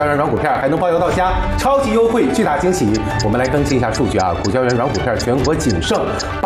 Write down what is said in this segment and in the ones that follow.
软股片还能包邮到家，超级优惠，巨大惊喜！我们来更新一下数据啊，谷胶原软股片全国仅剩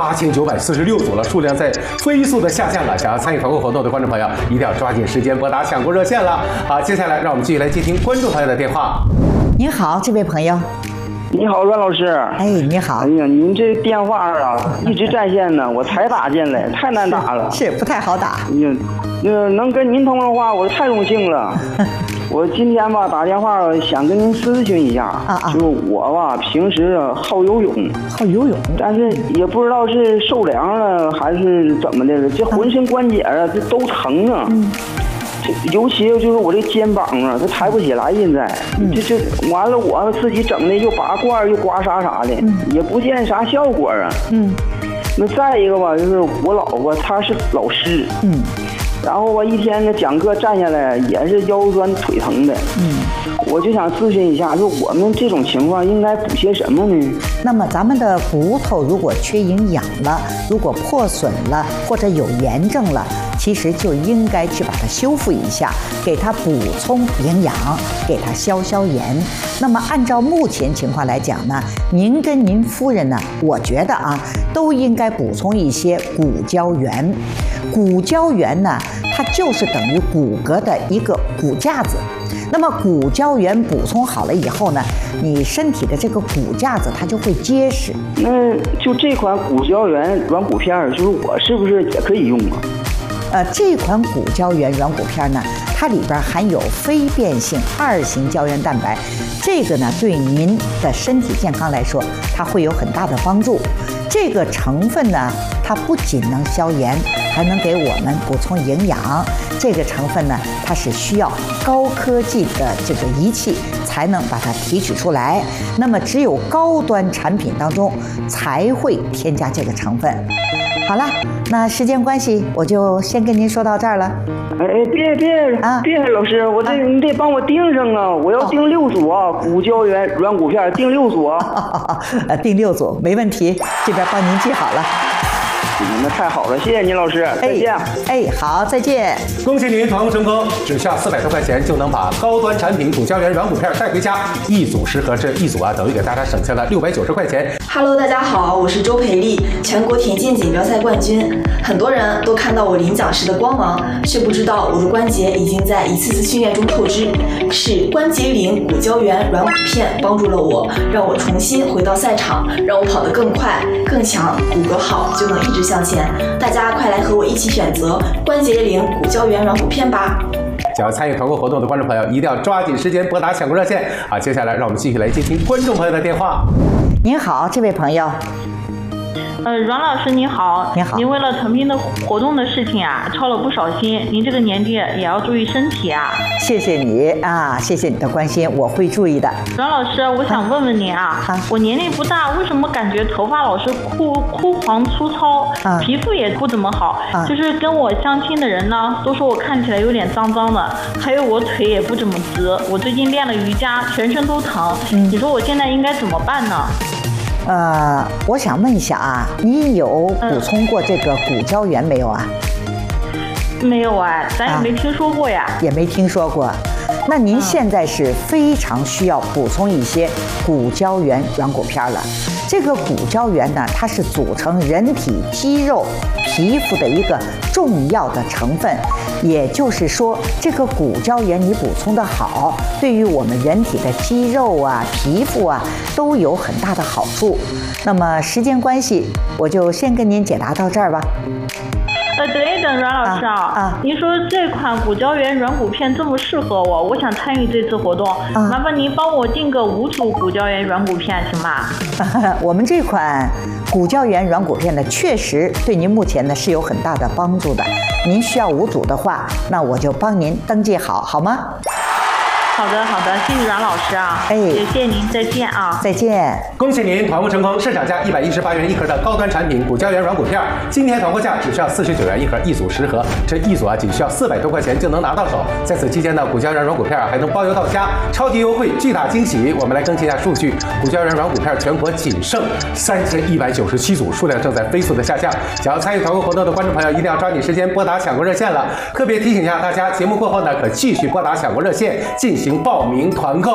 8946组了，数量在飞速的下降了。想要参与团购活动的观众朋友，一定要抓紧时间拨打抢购热线了。好，接下来让我们继续来接听观众朋友的电话。 您好，这位朋友。 你好，阮老师。 哎，你好。 哎呀，您这电话啊一直在线呢，我才打进来，太难打了。 是不太好打。 哎呀，能跟您通话，我太荣幸了。我今天吧打电话想跟您咨询一下，就是我吧平时好游泳，但是也不知道是受凉了还是怎么的了，这浑身关节啊这都疼啊。尤其就是我这肩膀啊，它抬不起来，现在这完了，我自己整的又拔罐又刮痧啥的，也不见啥效果啊。那再一个吧，就是我老婆她是老师，然后吧一天呢讲课站下来也是腰酸腿疼的，我就想咨询一下，就我们这种情况应该补些什么呢？ 那么咱们的骨头如果缺营养了，如果破损了或者有炎症了，其实就应该去把它修复一下，给它补充营养，给它消炎。那么按照目前情况来讲呢，您跟您夫人呢，我觉得啊，都应该补充一些骨胶原。骨胶原呢，它就是等于骨骼的一个骨架子。那么骨胶原补充好了以后呢，你身体的这个骨架子它就会结实。 那就这款骨胶原软骨片，就是我是不是也可以用啊？ 这款骨胶原软骨片呢，它里边含有非变性2型胶原蛋白，这个呢对您的身体健康来说，它会有很大的帮助。这个成分呢，它不仅能消炎，还能给我们补充营养。这个成分呢，它是需要高科技的这个仪器才能把它提取出来。那么只有高端产品当中才会添加这个成分。好了，那时间关系，我就先跟您说到这儿了。 别，老师，你得帮我订上啊！我要订6组啊，骨胶原软骨片订6组啊。 订6组没问题，这边帮您记好了。 那太好了，谢谢您老师，再见。 好，再见。 恭喜您团购成功，只需要400多块钱就能把高端产品骨胶原软骨片带回家，一组10盒，这一组啊等于给大家省下了690块钱。 Hello， 大家好，我是周培丽，全国田径锦标赛冠军。很多人都看到我领奖时的光芒，却不知道我的关节已经在一次次训练中透支。是关节灵骨胶原软骨片帮助了我，让我重新回到赛场，让我跑得更快更强，骨骼好就能一直向前。大家快来和我一起选择关节灵骨胶原软骨片吧！ 想要参与团购活动的观众朋友，一定要抓紧时间拨打抢购热线啊！接下来让我们继续来接听观众朋友的电话。 您好，这位朋友。 阮老师您好，您为了成斌的活动的事情啊，操了不少心。您这个年纪也要注意身体啊。 谢谢你啊，谢谢你的关心，我会注意的。 阮老师，我想问问您啊，我年龄不大，为什么感觉头发老是枯黄粗糙，皮肤也不怎么好？就是跟我相亲的人呢，都说我看起来有点脏脏的，还有我腿也不怎么直。我最近练了瑜伽，全身都疼。你说我现在应该怎么办呢？ 我想问一下啊，你有补充过这个骨胶原没有啊？ 没有哎，咱也没听说过呀。 也没听说过。那您现在是非常需要补充一些骨胶原软骨片了。这个骨胶原呢，它是组成人体肌肉、皮肤的一个重要的成分。也就是说，这个骨胶原你补充的好，对于我们人体的肌肉啊、皮肤啊都有很大的好处。那么时间关系，我就先跟您解答到这儿吧。 等一等，阮老师您说这款骨胶原软骨片这么适合我，我想参与这次活动，麻烦您帮我订个5组骨胶原软骨片行吗？ 我们这款骨胶原软骨片呢，确实对您目前呢是有很大的帮助的。您需要5组的话，那我就帮您登记好吗？ 好的，谢谢阮老师啊。也谢谢您，再见啊。 再见。 恭喜您团购成功，市场价118元1盒的高端产品骨胶原软骨片，今天团购价只需要49元1盒，一组10盒，这一组啊仅需要400多块钱就能拿到手。在此期间呢，骨胶原软骨片还能包邮到家，超级优惠，巨大惊喜！我们来更新一下数据，骨胶原软骨片全国仅剩3197组，数量正在飞速的下降。想要参与团购活动的观众朋友，一定要抓紧时间拨打抢购热线了。特别提醒一下大家，节目过后呢，可继续拨打抢购热线进行行报名团购。